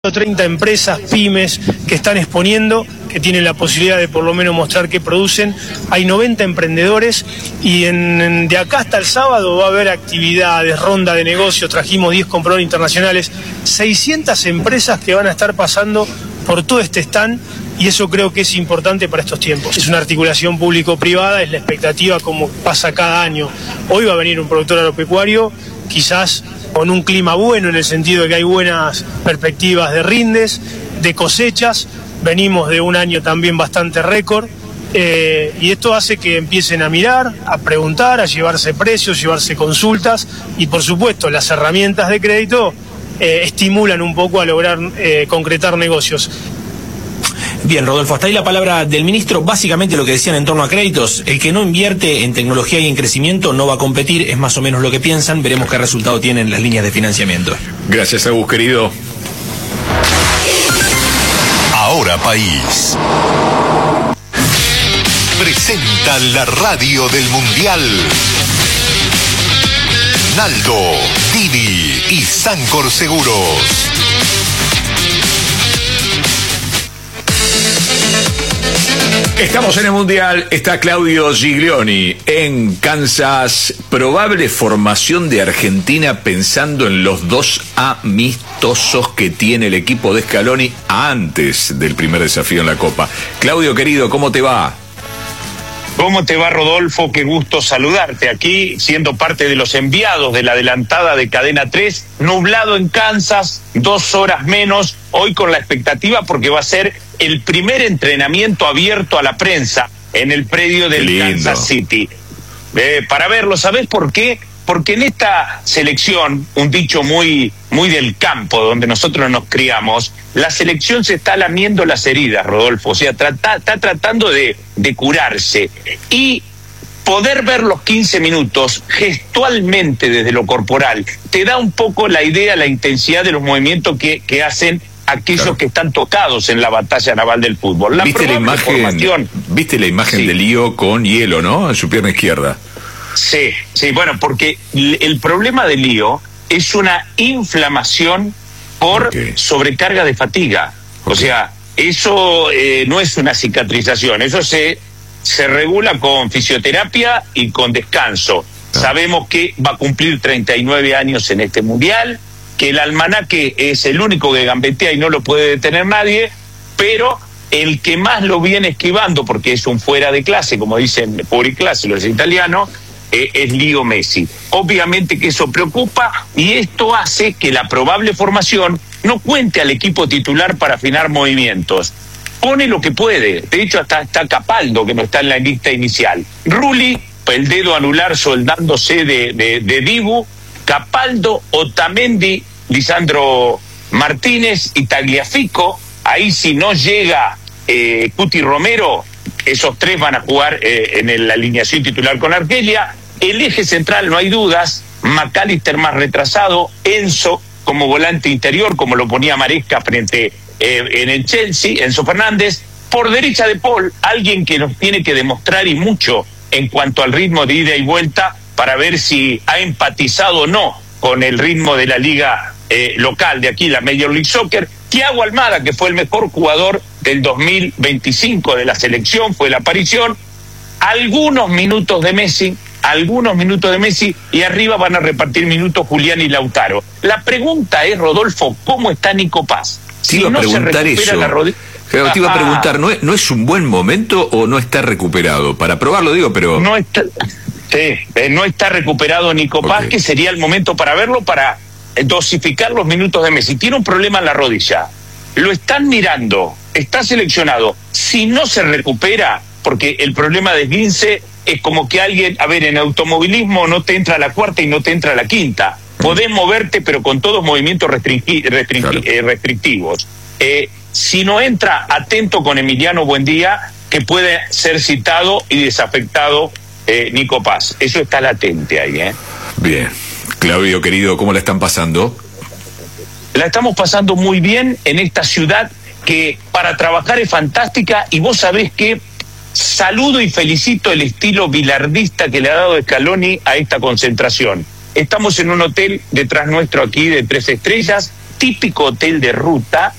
30 empresas, pymes que están exponiendo, que tienen la posibilidad de por lo menos mostrar qué producen. Hay 90 emprendedores y de acá hasta el sábado va a haber actividades, ronda de negocios, trajimos 10 compradores internacionales, 600 empresas que van a estar pasando por todo este stand y eso creo que es importante para estos tiempos. Es una articulación público-privada, es la expectativa como pasa cada año. Hoy va a venir un productor agropecuario, quizás con un clima bueno en el sentido de que hay buenas perspectivas de rindes, de cosechas, venimos de un año también bastante récord, y esto hace que empiecen a mirar, a preguntar, a llevarse precios, llevarse consultas, y por supuesto las herramientas de crédito estimulan un poco a lograr concretar negocios. Bien, Rodolfo, hasta ahí la palabra del ministro. Básicamente lo que decían en torno a créditos, el que no invierte en tecnología y en crecimiento no va a competir, es más o menos lo que piensan. Veremos qué resultado tienen las líneas de financiamiento. Gracias, Agus, querido. Ahora País presenta la radio del Mundial. Naldo, Didi y Sancor Seguros. Estamos en el Mundial, está Claudio Giglioni en Kansas. Probable formación de Argentina pensando en los 2 amistosos que tiene el equipo de Scaloni antes del primer desafío en la Copa. Claudio, querido, ¿cómo te va? ¿Cómo te va, Rodolfo? Qué gusto saludarte aquí, siendo parte de los enviados de la adelantada de Cadena 3, nublado en Kansas, 2 horas menos, hoy con la expectativa porque va a ser el primer entrenamiento abierto a la prensa en el predio del Kansas City. Para verlo, ¿sabés por qué? Porque en esta selección, un dicho muy del campo, donde nosotros nos criamos, la selección se está lamiendo las heridas, Rodolfo, o sea, está tratando de curarse. Y poder ver los 15 minutos gestualmente desde lo corporal, te da un poco la idea, la intensidad de los movimientos que hacen aquellos que están tocados en la batalla naval del fútbol. ¿Viste la imagen sí, de Lío con hielo, no? En su pierna izquierda. Sí, bueno, porque el problema de Lío es una inflamación por sobrecarga de fatiga. O sea, eso no es una cicatrización, eso se regula con fisioterapia y con descanso. Sabemos que va a cumplir 39 años en este Mundial, que el almanaque es el único que gambetea y no lo puede detener nadie, pero el que más lo viene esquivando, porque es un fuera de clase, como dicen fuori clase los italianos, es Lío Messi. Obviamente que eso preocupa y esto hace que la probable formación no cuente al equipo titular para afinar movimientos. Pone lo que puede. De hecho, hasta está Capaldo, que no está en la lista inicial. Rulli, el dedo anular soldándose de Dibu. Capaldo, Otamendi, Lisandro Martínez y Tagliafico. Ahí si no llega Cuti Romero, esos 3 van a jugar en la alineación titular con Argelia. El eje central, no hay dudas, McAllister más retrasado, Enzo como volante interior, como lo ponía Maresca frente en el Chelsea, Enzo Fernández. Por derecha de Paul, alguien que nos tiene que demostrar y mucho en cuanto al ritmo de ida y vuelta para ver si ha empatizado o no con el ritmo de la liga local de aquí, la Major League Soccer. Thiago Almada, que fue el mejor jugador del 2025 de la selección, fue la aparición. Algunos minutos de Messi, y arriba van a repartir minutos Julián y Lautaro. La pregunta es, Rodolfo, ¿cómo está Nico Paz? Te iba a preguntar eso. Te iba a preguntar, ¿no es un buen momento o no está recuperado? Para probarlo, digo, pero... No está recuperado Nico Paz, que sería el momento para verlo, para dosificar los minutos de Messi. Tiene un problema en la rodilla. Lo están mirando, está seleccionado. Si no se recupera, porque el problema de esguince es como que alguien, en automovilismo no te entra a la cuarta y no te entra a la quinta. Podés moverte, pero con todos movimientos restrictivos. Si no entra, atento con Emiliano Buendía, que puede ser citado y desafectado Nico Paz. Eso está latente ahí, Bien. Claudio, querido, ¿cómo la están pasando? La estamos pasando muy bien en esta ciudad que para trabajar es fantástica, y vos sabés que saludo y felicito el estilo bilardista que le ha dado Scaloni a esta concentración. Estamos en un hotel detrás nuestro aquí de 3 estrellas, típico hotel de ruta